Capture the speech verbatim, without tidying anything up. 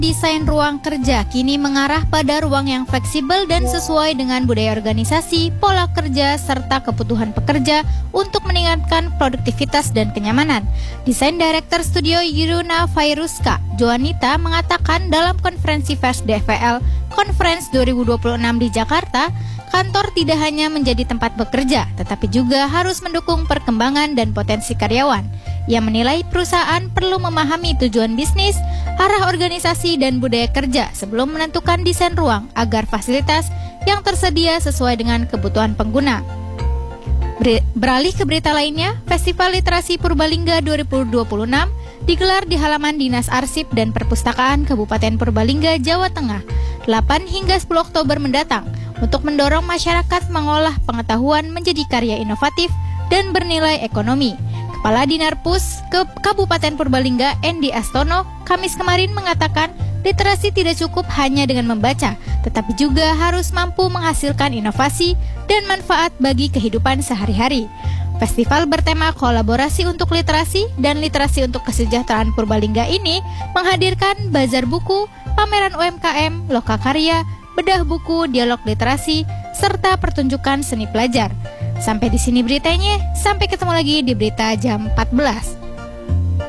Desain ruang kerja kini mengarah pada ruang yang fleksibel dan sesuai dengan budaya organisasi, pola kerja, serta kebutuhan pekerja untuk meningkatkan produktivitas dan kenyamanan. Desain Director Studio Yuruna Fairuska, Joanita, mengatakan dalam konferensi pers D F L Conference dua ribu dua puluh enam di Jakarta, kantor tidak hanya menjadi tempat bekerja, tetapi juga harus mendukung perkembangan dan potensi karyawan. Ia menilai perusahaan perlu memahami tujuan bisnis, arah organisasi, dan budaya kerja sebelum menentukan desain ruang agar fasilitas yang tersedia sesuai dengan kebutuhan pengguna. Beralih ke berita lainnya, Festival Literasi Purbalingga dua ribu dua puluh enam digelar di halaman Dinas Arsip dan Perpustakaan Kabupaten Purbalingga, Jawa Tengah, delapan hingga sepuluh Oktober mendatang untuk mendorong masyarakat mengolah pengetahuan menjadi karya inovatif dan bernilai ekonomi. Kepala Dinarpus ke Kabupaten Purbalingga, Endi Astono, Kamis kemarin mengatakan literasi tidak cukup hanya dengan membaca, tetapi juga harus mampu menghasilkan inovasi dan manfaat bagi kehidupan sehari-hari. Festival bertema kolaborasi untuk literasi dan literasi untuk kesejahteraan Purbalingga ini menghadirkan bazar buku, pameran U M K M, lokakarya, bedah buku, dialog literasi, serta pertunjukan seni pelajar. Sampai di sini beritanya, sampai ketemu lagi di berita jam empat belas.